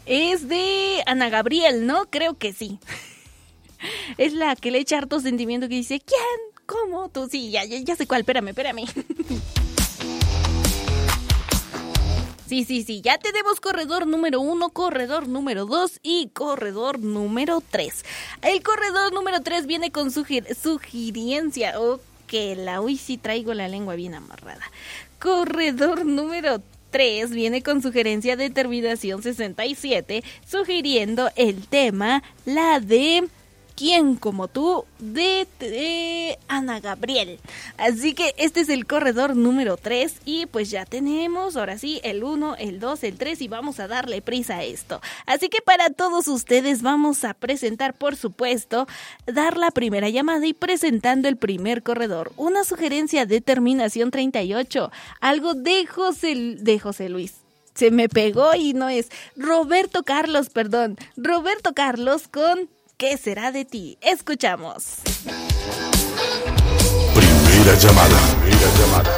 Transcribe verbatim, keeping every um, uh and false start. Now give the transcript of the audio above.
Es de Ana Gabriel, ¿no? Creo que sí. Es la que le echa harto sentimiento, que dice, ¿quién? ¿Cómo? Tú, sí, ya, ya, ya sé cuál, espérame, espérame. Sí, sí, sí, ya tenemos corredor número uno, corredor número dos y corredor número tres. El corredor número tres viene con suger- sugerencia. Oh, que la uy, sí traigo la lengua bien amarrada. Corredor número tres viene con sugerencia de terminación sesenta y siete, sugiriendo el tema, la de ¿Quién como tú? De, de Ana Gabriel. Así que este es el corredor número tres y pues ya tenemos, ahora sí, el uno, el dos, el tres y vamos a darle prisa a esto. Así que para todos ustedes vamos a presentar, por supuesto, dar la primera llamada y presentando el primer corredor. Una sugerencia de terminación treinta y ocho, algo de José, de José Luis. Se me pegó y no es Roberto Carlos, perdón, Roberto Carlos con ¿Qué será de ti? Escuchamos. Primera llamada. Primera llamada.